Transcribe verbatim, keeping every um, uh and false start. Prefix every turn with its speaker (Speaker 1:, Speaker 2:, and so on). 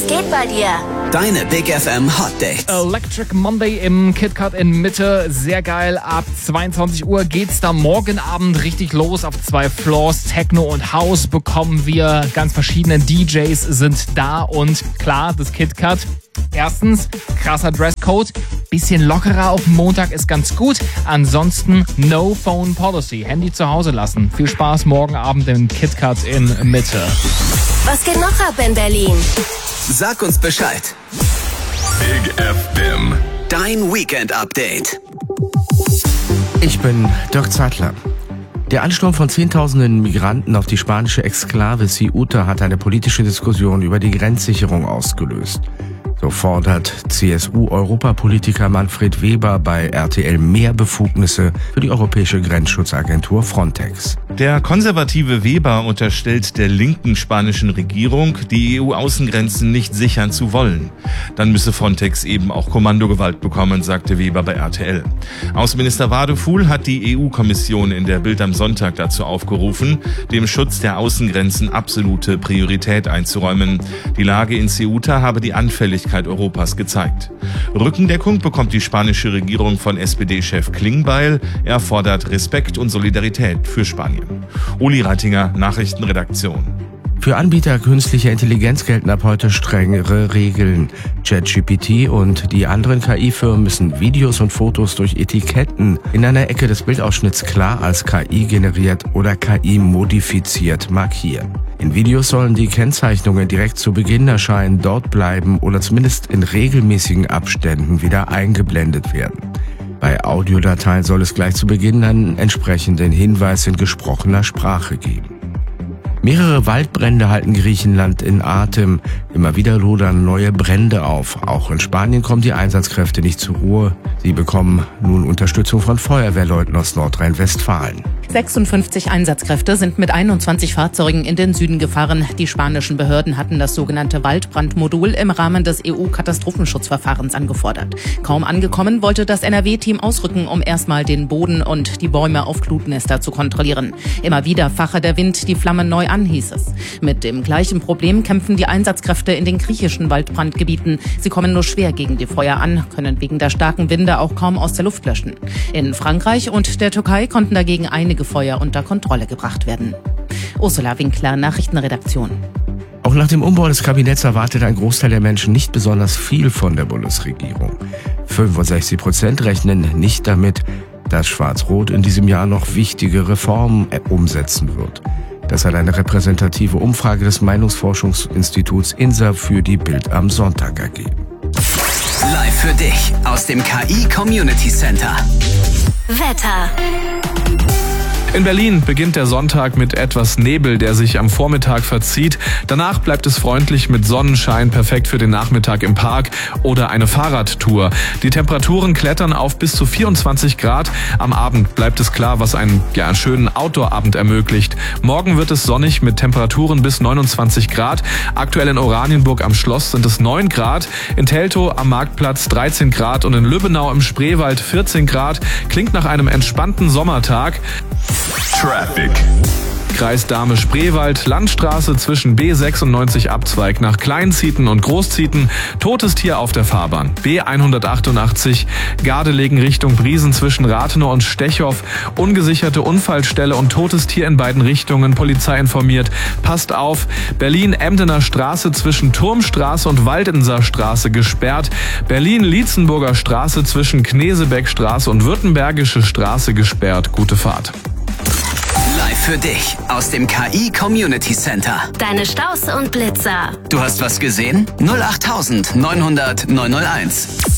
Speaker 1: Was geht bei dir?
Speaker 2: Deine Big F M Hot Dates.
Speaker 3: Electric Monday im KitKat in Mitte. Sehr geil. Ab zweiundzwanzig Uhr geht's da morgen Abend richtig los. Auf zwei Floors. Techno und House bekommen wir. Ganz verschiedene D Js sind da. Und klar, das KitKat. Erstens, krasser Dresscode. Bisschen lockerer auf dem Montag ist ganz gut. Ansonsten No Phone Policy. Handy zu Hause lassen. Viel Spaß morgen Abend im KitKat in Mitte.
Speaker 1: Was geht noch ab in Berlin?
Speaker 2: Sag uns Bescheid.
Speaker 4: Big F M.
Speaker 2: Dein Weekend-Update.
Speaker 5: Ich bin Dirk Zeitler. Der Ansturm von Zehntausenden Migranten auf die spanische Exklave Ceuta hat eine politische Diskussion über die Grenzsicherung ausgelöst. So fordert C S U-Europapolitiker Manfred Weber bei R T L mehr Befugnisse für die europäische Grenzschutzagentur Frontex.
Speaker 6: Der konservative Weber unterstellt der linken spanischen Regierung, die E U-Außengrenzen nicht sichern zu wollen. Dann müsse Frontex eben auch Kommandogewalt bekommen, sagte Weber bei R T L. Außenminister Wadefuhl hat die E U-Kommission in der Bild am Sonntag dazu aufgerufen, dem Schutz der Außengrenzen absolute Priorität einzuräumen. Die Lage in Ceuta habe die Anfälligkeit Europas gezeigt. Rückendeckung bekommt die spanische Regierung von S P D-Chef Klingbeil. Er fordert Respekt und Solidarität für Spanien. Uli Reitinger, Nachrichtenredaktion.
Speaker 5: Für Anbieter künstlicher Intelligenz gelten ab heute strengere Regeln. ChatGPT und die anderen K I-Firmen müssen Videos und Fotos durch Etiketten in einer Ecke des Bildausschnitts klar als K I generiert oder K I modifiziert markieren. In Videos sollen die Kennzeichnungen direkt zu Beginn erscheinen, dort bleiben oder zumindest in regelmäßigen Abständen wieder eingeblendet werden. Bei Audiodateien soll es gleich zu Beginn einen entsprechenden Hinweis in gesprochener Sprache geben. Mehrere Waldbrände halten Griechenland in Atem. Immer wieder lodern neue Brände auf. Auch in Spanien kommen die Einsatzkräfte nicht zur Ruhe. Sie bekommen nun Unterstützung von Feuerwehrleuten aus Nordrhein-Westfalen.
Speaker 7: sechsundfünfzig Einsatzkräfte sind mit einundzwanzig Fahrzeugen in den Süden gefahren. Die spanischen Behörden hatten das sogenannte Waldbrandmodul im Rahmen des E U-Katastrophenschutzverfahrens angefordert. Kaum angekommen, wollte das N R W-Team ausrücken, um erstmal den Boden und die Bäume auf Glutnester zu kontrollieren. Immer wieder fache der Wind die Flammen neu an, hieß es. Mit dem gleichen Problem kämpfen die Einsatzkräfte in den griechischen Waldbrandgebieten. Sie kommen nur schwer gegen die Feuer an, können wegen der starken Winde auch kaum aus der Luft löschen. In Frankreich und der Türkei konnten dagegen einige Feuer unter Kontrolle gebracht werden. Ursula Winkler, Nachrichtenredaktion.
Speaker 5: Auch nach dem Umbau des Kabinetts erwartet ein Großteil der Menschen nicht besonders viel von der Bundesregierung. fünfundsechzig Prozent rechnen nicht damit, dass Schwarz-Rot in diesem Jahr noch wichtige Reformen umsetzen wird. Das hat eine repräsentative Umfrage des Meinungsforschungsinstituts I N S A für die Bild am Sonntag ergeben.
Speaker 2: Live für dich aus dem K I Community Center.
Speaker 1: Wetter.
Speaker 8: In Berlin beginnt der Sonntag mit etwas Nebel, der sich am Vormittag verzieht. Danach bleibt es freundlich mit Sonnenschein, perfekt für den Nachmittag im Park oder eine Fahrradtour. Die Temperaturen klettern auf bis zu vierundzwanzig Grad. Am Abend bleibt es klar, was einen, ja, einen schönen Outdoor-Abend ermöglicht. Morgen wird es sonnig mit Temperaturen bis neunundzwanzig Grad. Aktuell in Oranienburg am Schloss sind es neun Grad. In Teltow am Marktplatz dreizehn Grad und in Lübbenau im Spreewald vierzehn Grad. Klingt nach einem entspannten Sommertag.
Speaker 4: Traffic.
Speaker 8: Kreis Dahme-Spreewald, Landstraße zwischen B sechsundneunzig Abzweig nach Kleinzieten und Großzieten, totes Tier auf der Fahrbahn. B hundertachtundachtzig, Gardelegen Richtung Briesen zwischen Rathenow und Stechow, ungesicherte Unfallstelle und totes Tier in beiden Richtungen, Polizei informiert. Passt auf, Berlin-Emdener Straße zwischen Turmstraße und Waldenser Straße gesperrt, Berlin-Lietzenburger Straße zwischen Knesebeckstraße und Württembergische Straße gesperrt. Gute Fahrt.
Speaker 2: Live für dich aus dem K I Community Center.
Speaker 1: Deine Staus und Blitzer.
Speaker 2: Du hast was gesehen? null acht neunhundert neunhunderт neunhunderteins.